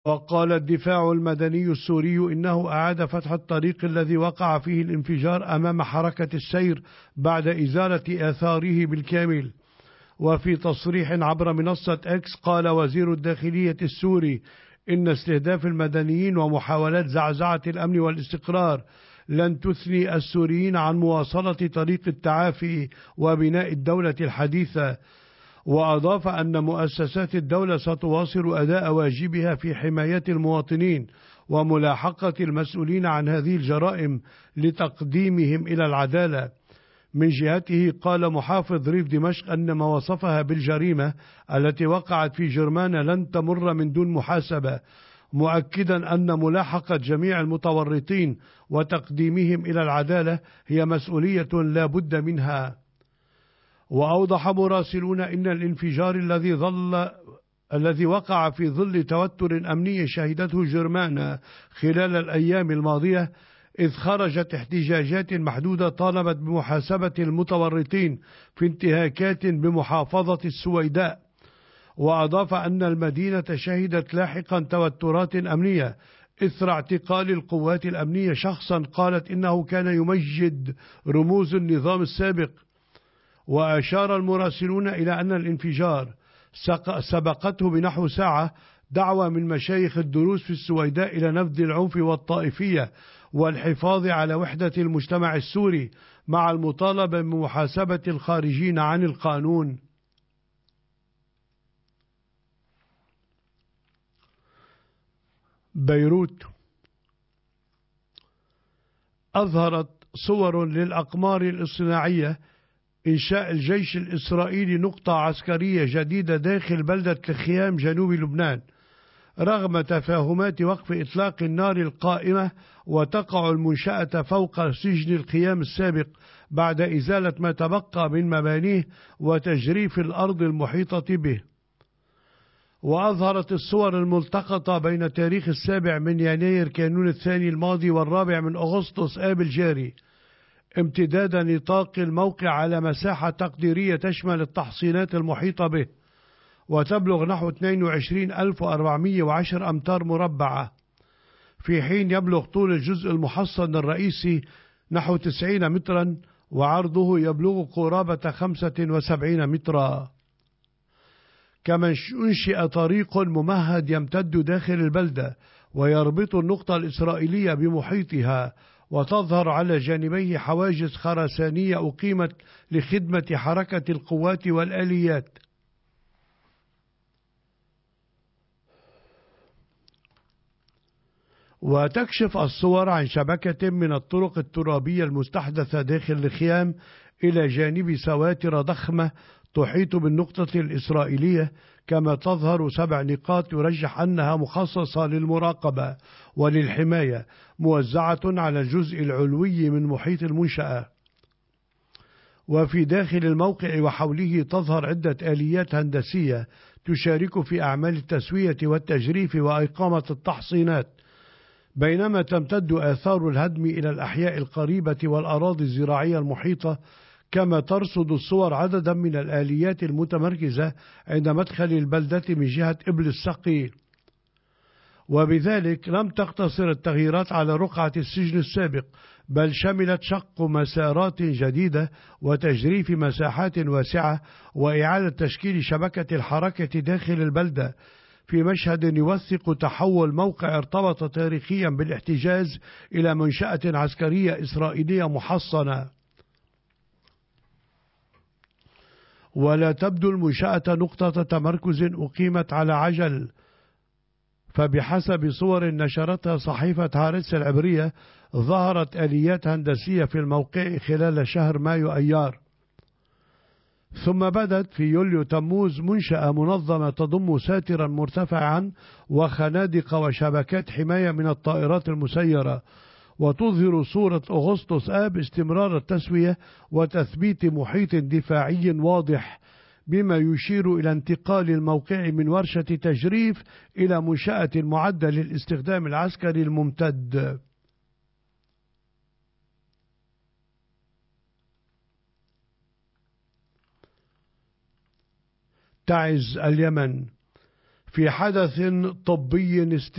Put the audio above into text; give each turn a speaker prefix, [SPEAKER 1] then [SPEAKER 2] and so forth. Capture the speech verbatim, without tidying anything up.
[SPEAKER 1] وقال الدفاع المدني السوري إنه أعاد فتح الطريق الذي وقع فيه الانفجار أمام حركة السير بعد إزالة آثاره بالكامل. وفي تصريح عبر منصة إكس قال وزير الداخلية السوري إن استهداف المدنيين ومحاولات زعزعة الأمن والاستقرار لن تثني السوريين عن مواصلة طريق التعافي وبناء الدولة الحديثة. وأضاف أن مؤسسات الدولة ستواصل أداء واجبها في حماية المواطنين وملاحقة المسؤولين عن هذه الجرائم لتقديمهم إلى العدالة. من جهته قال محافظ ريف دمشق أن ما وصفها بالجريمة التي وقعت في جرمانة لن تمر من دون محاسبة، مؤكدا أن ملاحقة جميع المتورطين وتقديمهم إلى العدالة هي مسؤولية لا بد منها. وأوضح مراسلون إن الانفجار الذي ظل الذي وقع في ظل توتر أمني شهدته جرمانة خلال الأيام الماضية، إذ خرجت احتجاجات محدودة طالبت بمحاسبة المتورطين في انتهاكات بمحافظة السويداء. وأضاف أن المدينة شهدت لاحقا توترات أمنية إثر اعتقال القوات الأمنية شخصا قالت إنه كان يمجد رموز النظام السابق. وأشار المراسلون إلى أن الانفجار سبقته بنحو ساعة دعوة من مشايخ الدروز في السويداء إلى نبذ العنف والطائفية والحفاظ على وحدة المجتمع السوري مع المطالبة بمحاسبة الخارجين عن القانون. بيروت. أظهرت صور للأقمار الاصطناعية إنشاء الجيش الإسرائيلي نقطة عسكرية جديدة داخل بلدة الخيام جنوب لبنان رغم تفاهمات وقف إطلاق النار القائمة، وتقع المنشأة فوق سجن الخيام السابق بعد إزالة ما تبقى من مبانيه وتجريف الأرض المحيطة به. وأظهرت الصور الملتقطة بين تاريخ السابع من يناير كانون الثاني الماضي والرابع من أغسطس آب الجاري امتداد نطاق الموقع على مساحة تقديرية تشمل التحصينات المحيطة به وتبلغ نحو اثنين وعشرين ألف وأربعمئة وعشرة أمتار مربعة، في حين يبلغ طول الجزء المحصن الرئيسي نحو تسعين مترا وعرضه يبلغ قرابة خمسة وسبعين مترا. كما أنشئ طريق ممهد يمتد داخل البلدة ويربط النقطة الإسرائيلية بمحيطها، وتظهر على جانبيه حواجز خرسانية أقيمت لخدمة حركة القوات والآليات. وتكشف الصور عن شبكة من الطرق الترابية المستحدثة داخل الخيام إلى جانب سواتر ضخمة تحيط بالنقطة الإسرائيلية، كما تظهر سبع نقاط يرجح أنها مخصصة للمراقبة وللحماية موزعة على الجزء العلوي من محيط المنشأة. وفي داخل الموقع وحوله تظهر عدة آليات هندسية تشارك في أعمال التسوية والتجريف وإقامة التحصينات، بينما تمتد آثار الهدم إلى الأحياء القريبة والأراضي الزراعية المحيطة. كما ترصد الصور عددا من الآليات المتمركزة عند مدخل البلدة من جهة إبل السقي. وبذلك لم تقتصر التغييرات على رقعة السجن السابق، بل شملت شق مسارات جديدة وتجريف مساحات واسعة وإعادة تشكيل شبكة الحركة داخل البلدة، في مشهد يوثق تحول موقع ارتبط تاريخيا بالاحتجاز إلى منشأة عسكرية إسرائيلية محصنة. ولا تبدو المنشأة نقطة تمركز أقيمت على عجل، فبحسب صور نشرتها صحيفة هارتس العبرية ظهرت آليات هندسية في الموقع خلال شهر مايو أيار، ثم بدت في يوليو تموز منشأة منظمة تضم ساترا مرتفعا وخنادق وشبكات حماية من الطائرات المسيرة. وتظهر صورة أغسطس آب استمرار التسوية وتثبيت محيط دفاعي واضح، بما يشير إلى انتقال الموقع من ورشة تجريف إلى منشأة معدة للاستخدام العسكري الممتد. تعز اليمن. في حدث طبي